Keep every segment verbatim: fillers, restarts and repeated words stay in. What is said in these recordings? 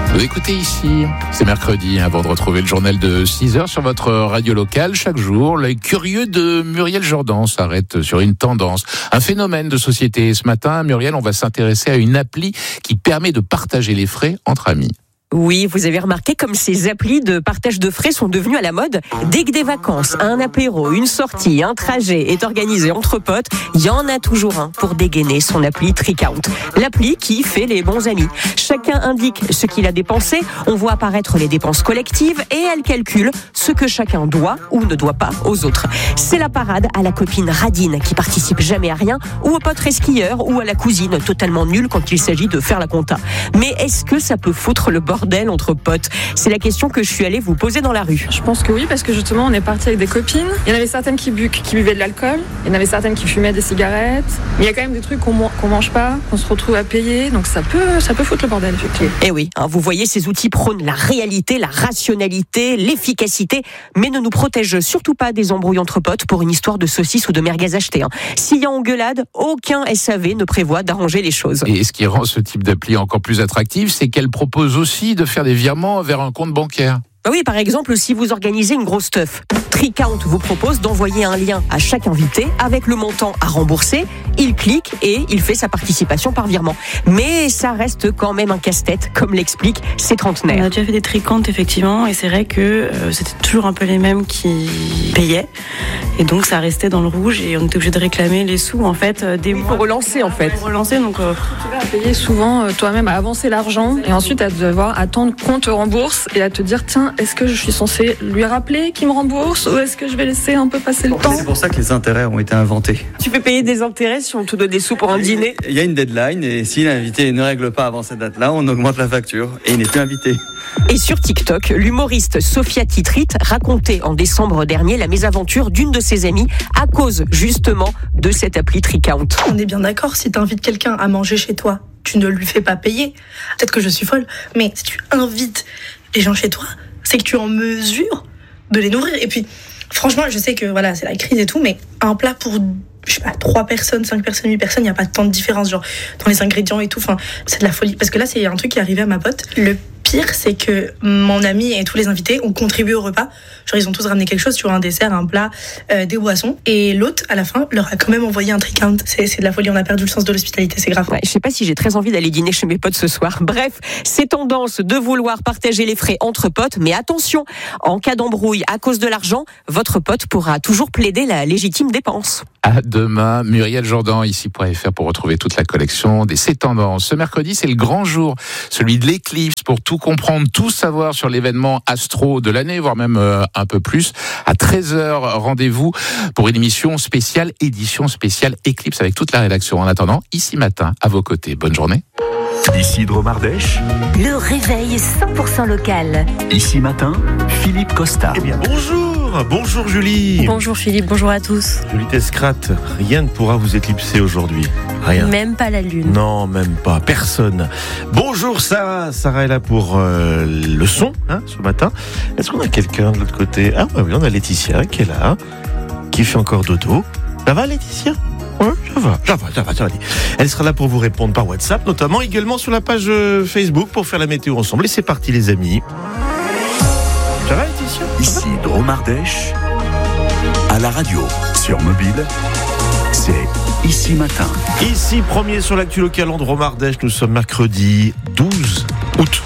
Vous écoutez ici, c'est mercredi, avant de retrouver le journal de six heures sur votre radio locale. Chaque jour, l'œil curieux de Muriel Jourdan s'arrête sur une tendance, un phénomène de société. Ce matin, Muriel, on va s'intéresser à une appli qui permet de partager les frais entre amis. Oui, vous avez remarqué comme ces applis de partage de frais sont devenues à la mode. Dès que des vacances, un apéro, une sortie, un trajet est organisé entre potes, il y en a toujours un pour dégainer son appli Tricount. L'appli qui fait les bons amis. Chacun indique ce qu'il a dépensé, on voit apparaître les dépenses collectives et elle calcule ce que chacun doit ou ne doit pas aux autres. C'est la parade à la copine radine qui participe jamais à rien, ou au pote resquilleur, ou à la cousine totalement nulle quand il s'agit de faire la compta. Mais est-ce que ça peut foutre le bordel bordel entre potes? C'est la question que je suis allée vous poser dans la rue. Je pense que oui, parce que justement on est parti avec des copines. Il y en avait certaines qui, bu- qui buvaient de l'alcool, il y en avait certaines qui fumaient des cigarettes. Mais il y a quand même des trucs qu'on, qu'on mange pas, qu'on se retrouve à payer, donc ça peut, ça peut foutre le bordel, effectivement. Et oui, hein, vous voyez, ces outils prônent la réalité, la rationalité, l'efficacité, mais ne nous protègent surtout pas des embrouilles entre potes pour une histoire de saucisses ou de merguez achetées. Hein. S'il y a engueulade, aucun S A V ne prévoit d'arranger les choses. Et ce qui rend ce type d'appli encore plus attractif, c'est qu'elle propose aussi de faire des virements vers un compte bancaire. Oui, par exemple, si vous organisez une grosse teuf, Tricount vous propose d'envoyer un lien à chaque invité avec le montant à rembourser. Il clique et il fait sa participation par virement. Mais ça reste quand même un casse-tête, comme l'expliquent ces trentenaires. On a déjà fait des Tricount, effectivement, et c'est vrai que euh, c'était toujours un peu les mêmes qui payaient. Et donc, ça restait dans le rouge et on était obligé de réclamer les sous, en fait, euh, des Il mois. faut relancer, en fait. Pour relancer, donc... Euh... Tu vas payer souvent euh, toi-même à avancer l'argent et ensuite à devoir attendre qu'on te rembourse et à te dire, tiens, est-ce que je suis censé lui rappeler qu'il me rembourse ou est-ce que je vais laisser un peu passer le temps? C'est pour ça que les intérêts ont été inventés. Tu peux payer des intérêts si on te donne des sous pour un dîner? Il y a une deadline et si l'invité ne règle pas avant cette date-là, on augmente la facture et il n'est plus invité. Et sur TikTok, l'humoriste Sophia Titrit racontait en décembre dernier la mésaventure d'une de ses amies à cause justement de cette appli Tricount. On est bien d'accord, si tu invites quelqu'un à manger chez toi, tu ne lui fais pas payer. Peut-être que je suis folle, mais si tu invites les gens chez toi, c'est que tu es en mesure de les nourrir. Et puis, franchement, je sais que voilà, c'est la crise et tout, mais un plat pour, je sais pas, trois personnes, cinq personnes, huit personnes, il n'y a pas tant de différence, genre, dans les ingrédients et tout. Enfin, c'est de la folie. Parce que là, c'est un truc qui est arrivé à ma pote. Le pire, c'est que mon ami et tous les invités ont contribué au repas. Genre, ils ont tous ramené quelque chose, tu vois, un dessert, un plat, euh, des boissons. Et l'autre, à la fin, leur a quand même envoyé un Tricount. C'est, c'est de la folie, on a perdu le sens de l'hospitalité, c'est grave. Ouais, je sais pas si j'ai très envie d'aller dîner chez mes potes ce soir. Bref, c'est tendance de vouloir partager les frais entre potes, mais attention, en cas d'embrouille à cause de l'argent, votre pote pourra toujours plaider la légitime dépense. À demain, Muriel Jourdan, ici point F R pour retrouver toute la collection des C'est Tendances. Ce mercredi, c'est le grand jour, celui de l'éclipse, pour tout comprendre, tout savoir sur l'événement astro de l'année, voire même euh, un peu plus. À treize heures, rendez-vous pour une émission spéciale, édition spéciale éclipse avec toute la rédaction. En attendant, ici matin, à vos côtés. Bonne journée. Ici Dromardèche. Le réveil cent pour cent local. Ici matin, Philippe Costa. Eh bien, bonjour. Bonjour Julie. Bonjour Philippe, bonjour à tous. Julie Tescrat, rien ne pourra vous éclipser aujourd'hui. Rien. Même pas la lune. Non, même pas. Personne. Bonjour Sarah. Sarah est là pour euh, le son, hein, ce matin. Est-ce qu'on a quelqu'un de l'autre côté? Ah oui, on a Laetitia qui est là, qui fait encore dodo. Ça va Laetitia? Ouais, ça va, ça va, ça va, ça va. Elle sera là pour vous répondre par WhatsApp, notamment également sur la page Facebook pour faire la météo ensemble. Et c'est parti les amis. Ça va Laetitia? Ici Dromardèche, à la radio, sur mobile, c'est Ici matin. Ici, premier sur l'actu locale en Dromardèche, nous sommes mercredi douze août.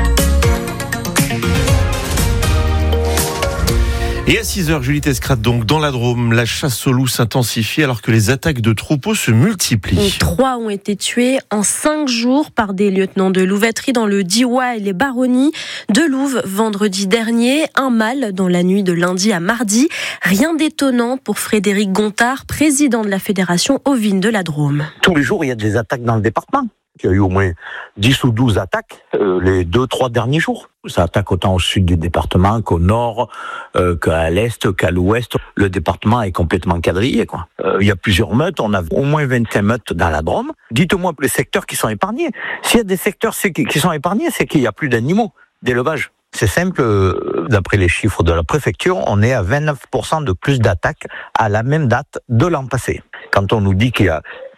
Et à six heures, Julie Tescrat, donc dans la Drôme, la chasse aux loups s'intensifie alors que les attaques de troupeaux se multiplient. Trois ont été tués en cinq jours par des lieutenants de louveterie dans le Diois et les Baronnies de Louve vendredi dernier. Un mâle dans la nuit de lundi à mardi. Rien d'étonnant pour Frédéric Gontard, président de la Fédération ovine de la Drôme. Tous les jours, il y a des attaques dans le département. Il y a eu au moins dix ou douze attaques euh, les deux, trois derniers jours. Ça attaque autant au sud du département qu'au nord, euh, qu'à l'est, qu'à l'ouest. Le département est complètement quadrillé, quoi. Euh, il y a plusieurs meutes, on a au moins vingt-cinq meutes dans la Drôme. Dites-moi les secteurs qui sont épargnés. S'il y a des secteurs qui sont épargnés, c'est qu'il n'y a plus d'animaux d'élevage. C'est simple, d'après les chiffres de la préfecture, on est à vingt-neuf pour cent de plus d'attaques à la même date de l'an passé. Quand on nous dit qu'il y a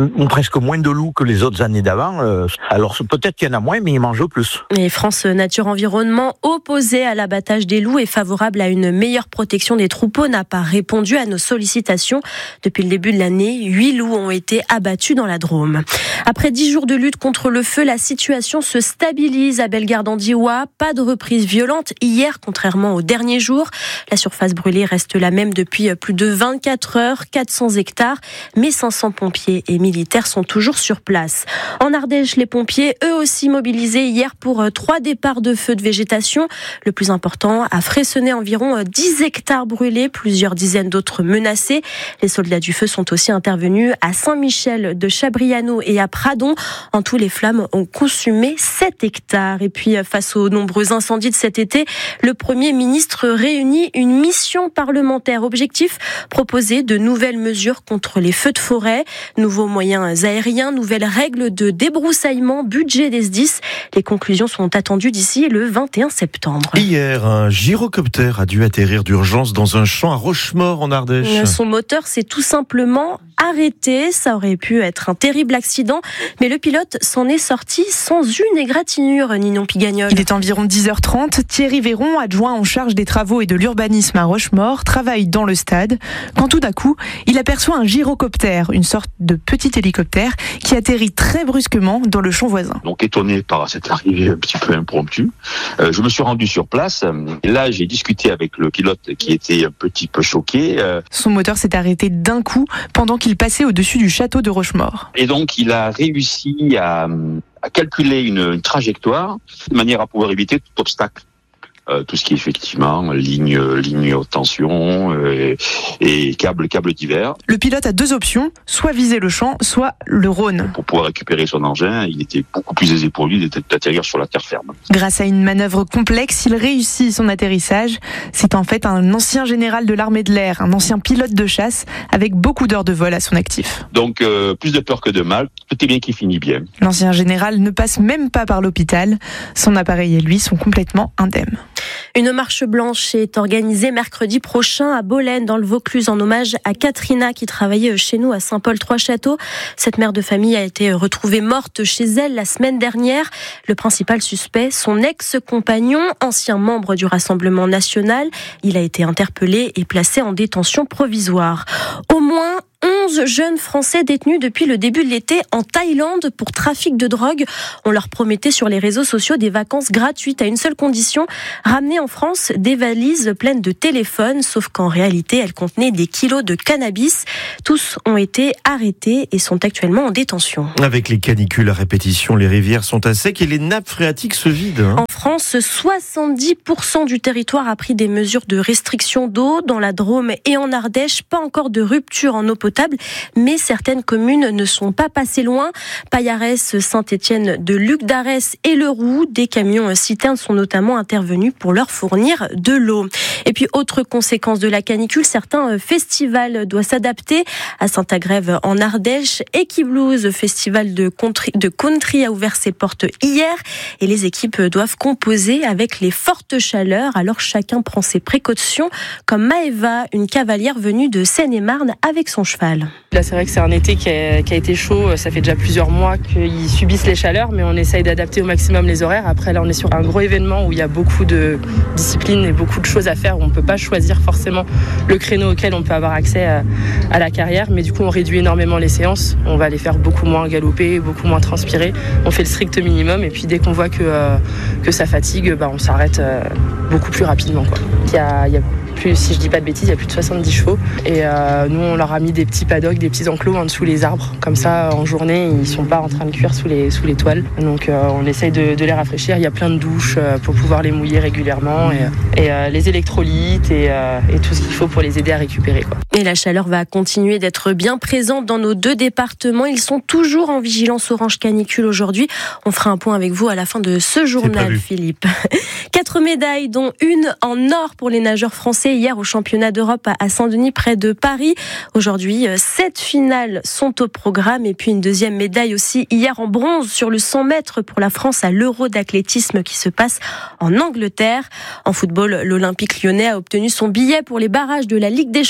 ont presque moins de loups que les autres années d'avant. Alors peut-être qu'il y en a moins, mais ils mangent plus. Et France Nature Environnement, opposé à l'abattage des loups et favorable à une meilleure protection des troupeaux, n'a pas répondu à nos sollicitations. Depuis le début de l'année, huit loups ont été abattus dans la Drôme. Après dix jours de lutte contre le feu, la situation se stabilise à Bellegarde-en-Diois. Pas de reprise violente hier, contrairement aux derniers jours. La surface brûlée reste la même depuis plus de vingt-quatre heures, quatre cents hectares, mais cinq cents pompiers et militaires sont toujours sur place. En Ardèche, les pompiers, eux aussi mobilisés hier pour trois départs de feux de végétation. Le plus important, à Freycinet, environ dix hectares brûlés, plusieurs dizaines d'autres menacés. Les soldats du feu sont aussi intervenus à Saint-Michel de Chabriano et à Pradon. En tout, les flammes ont consumé sept hectares. Et puis, face aux nombreux incendies de cet été, le Premier ministre réunit une mission parlementaire. Objectif, proposer de nouvelles mesures contre les feux de forêt, nouveaux moyens aériens, nouvelles règles de débroussaillement, budget des S D I S. Les conclusions sont attendues d'ici le vingt et un septembre. Hier, un gyrocoptère a dû atterrir d'urgence dans un champ à Rochemort en Ardèche. Son moteur s'est tout simplement arrêté. Ça aurait pu être un terrible accident, mais le pilote s'en est sorti sans une égratignure, Ninon Pigagnol. Il est environ dix heures trente. Thierry Véron, adjoint en charge des travaux et de l'urbanisme à Rochemort, travaille dans le stade quand tout d'un coup, il aperçoit un gyrocoptère, une sorte de petit hélicoptère qui atterrit très brusquement dans le champ voisin. Donc étonné par cette arrivée un petit peu impromptue, euh, je me suis rendu sur place. Et là, j'ai discuté avec le pilote qui était un petit peu choqué. Euh, Son moteur s'est arrêté d'un coup pendant qu'il passait au-dessus du château de Rochemort. Et donc, il a réussi à, à calculer une, une trajectoire de manière à pouvoir éviter tout obstacle. Euh, tout ce qui est effectivement ligne, ligne haute tension euh, et câble, câble divers. Le pilote a deux options, soit viser le champ, soit le Rhône. Pour pouvoir récupérer son engin, il était beaucoup plus aisé pour lui d'atterrir sur la terre ferme. Grâce à une manœuvre complexe, il réussit son atterrissage. C'est en fait un ancien général de l'armée de l'air, un ancien pilote de chasse avec beaucoup d'heures de vol à son actif. Donc euh, plus de peur que de mal, tout est bien qui finit bien. L'ancien général ne passe même pas par l'hôpital. Son appareil et lui sont complètement indemnes. Une marche blanche est organisée mercredi prochain à Bolène, dans le Vaucluse, en hommage à Katrina qui travaillait chez nous à Saint-Paul-Trois-Châteaux. Cette mère de famille a été retrouvée morte chez elle la semaine dernière. Le principal suspect, son ex-compagnon, ancien membre du Rassemblement national. Il a été interpellé et placé en détention provisoire. Au moins onze jeunes Français détenus depuis le début de l'été en Thaïlande pour trafic de drogue. On leur promettait sur les réseaux sociaux des vacances gratuites à une seule condition, ramener en France des valises pleines de téléphones, sauf qu'en réalité, elles contenaient des kilos de cannabis. Tous ont été arrêtés et sont actuellement en détention. Avec les canicules à répétition, les rivières sont à sec et les nappes phréatiques se vident. En France, soixante-dix pour cent du territoire a pris des mesures de restriction d'eau. Dans la Drôme et en Ardèche, pas encore de rupture en eau potable. Mais certaines communes ne sont pas passées loin. Payarès, Saint-Étienne de Luc d'Arès et Le Roux, des camions citernes sont notamment intervenus pour leur fournir de l'eau. Et puis, autre conséquence de la canicule, certains festivals doivent s'adapter. À Saint-Agrève en Ardèche, Equiblues, festival de country, de country a ouvert ses portes hier et les équipes doivent composer avec les fortes chaleurs. Alors chacun prend ses précautions, comme Maëva, une cavalière venue de Seine-et-Marne avec son cheval. Là, c'est vrai que c'est un été qui a, qui a été chaud. Ça fait déjà plusieurs mois qu'ils subissent les chaleurs, mais on essaye d'adapter au maximum les horaires. Après, là, on est sur un gros événement où il y a beaucoup de disciplines et beaucoup de choses à faire, où on ne peut pas choisir forcément le créneau auquel on peut avoir accès à, à la carrière. Mais du coup, on réduit énormément les séances. On va les faire beaucoup moins galoper, beaucoup moins transpirer. On fait le strict minimum. Et puis, dès qu'on voit que, euh, que ça fatigue, bah, on s'arrête euh, beaucoup plus rapidement, quoi. Il y a, il y a plus, si je dis pas de bêtises, il y a plus de soixante-dix chevaux. Et euh, nous, on leur a mis des petits paddocks, des petits enclos en dessous les arbres. Comme ça, en journée, ils sont pas en train de cuire sous les, sous les toiles. Donc, euh, on essaye de, de les rafraîchir. Il y a plein de douches euh, pour pouvoir les mouiller régulièrement. Et, et euh, les électrolytes et, euh, et tout ce qu'il faut pour les aider à récupérer, quoi. Et la chaleur va continuer d'être bien présente dans nos deux départements. Ils sont toujours en vigilance orange canicule aujourd'hui. On fera un point avec vous à la fin de ce journal, Philippe. Quatre médailles, dont une en or pour les nageurs français hier au championnat d'Europe à Saint-Denis, près de Paris. Aujourd'hui, sept finales sont au programme et puis une deuxième médaille aussi hier en bronze sur le cent mètres pour la France à l'Euro d'athlétisme qui se passe en Angleterre. En football, l'Olympique lyonnais a obtenu son billet pour les barrages de la Ligue des Champions. Ils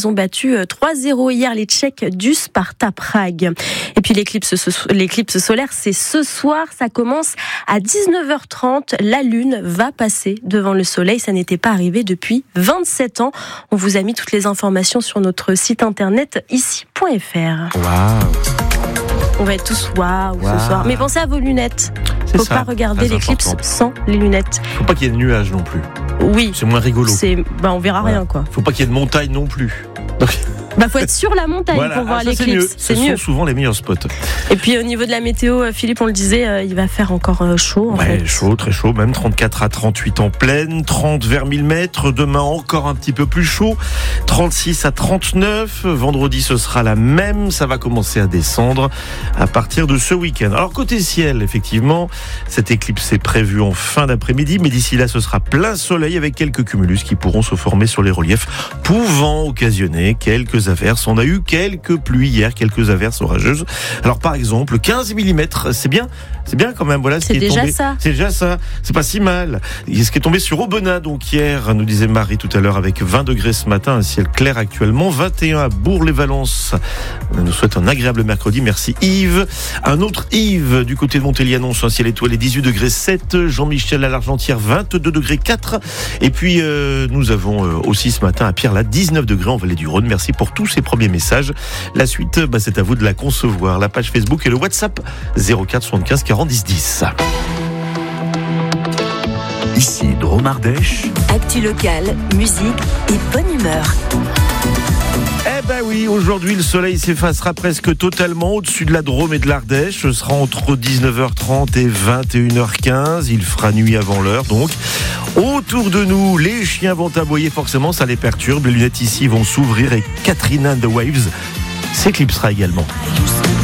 ils ont battu trois zéro hier les Tchèques du Sparta Prague. Et puis l'éclipse, l'éclipse solaire, c'est ce soir, ça commence à dix-neuf heures trente. La Lune va passer devant le Soleil, ça n'était pas arrivé depuis vingt-sept ans. On vous a mis toutes les informations sur notre site internet ici point f r. Waouh. On va être tous waouh wow. ce soir. Mais pensez à vos lunettes. C'est Faut ça, pas regarder l'éclipse important. sans les lunettes. Faut pas qu'il y ait de nuages non plus. Oui. C'est moins rigolo. C'est, bah on verra voilà. rien quoi. Faut pas qu'il y ait de montagne non plus. Donc... Bah faut être sur la montagne voilà. pour voir ah, ça, l'éclipse. C'est mieux. C'est Ce mieux. sont souvent les meilleurs spots. Et puis au niveau de la météo, Philippe, on le disait, euh, il va faire encore euh, chaud. En ouais, fait. chaud, très chaud, même trente-quatre à trente-huit en pleine, trente vers mille mètres. Demain encore un petit peu plus chaud, trente-six à trente-neuf. Vendredi ce sera la même. Ça va commencer à descendre à partir de ce week-end. Alors côté ciel, effectivement, cette éclipse est prévue en fin d'après-midi, mais d'ici là, ce sera plein soleil avec quelques cumulus qui pourront se former sur les reliefs, pouvant occasionner quelques averses. On a eu quelques pluies hier, quelques averses orageuses. Alors par exemple, quinze millimètres, c'est bien, c'est bien quand même. Voilà ce C'est qui est déjà tombé. ça. C'est déjà ça. C'est pas si mal. Et ce qui est tombé sur Aubenas, donc hier, nous disait Marie tout à l'heure, avec vingt degrés ce matin, un ciel clair actuellement, vingt et un à Bourg-les-Valences. On nous souhaite un agréable mercredi. Merci Yves. Un autre Yves du côté de Montélier annonce un ciel étoilé, dix-huit degrés sept. Jean-Michel à l'Argentière, vingt-deux degrés quatre. Et puis euh, nous avons euh, aussi ce matin à Pierre-Latte, dix-neuf degrés en Vallée du Rhône. Merci pour tous ces premiers messages. La suite, bah, c'est à vous de la concevoir. La page Facebook et le WhatsApp zéro quatre soixante-quinze quarante dix dix. Ici Drôme-Ardèche. Actu locale, musique et bonne humeur. Eh ben oui, aujourd'hui le soleil s'effacera presque totalement au-dessus de la Drôme et de l'Ardèche. Ce sera entre dix-neuf heures trente et vingt et une heures quinze. Il fera nuit avant l'heure donc. Autour de nous, les chiens vont aboyer, forcément ça les perturbe. Les lunettes ici vont s'ouvrir et Katrina and the Waves s'éclipsera également.